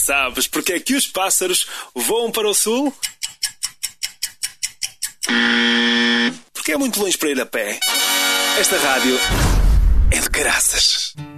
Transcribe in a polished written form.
Sabes porque é que os pássaros voam para o sul? Porque é muito longe para ir a pé. Esta rádio é de caraças.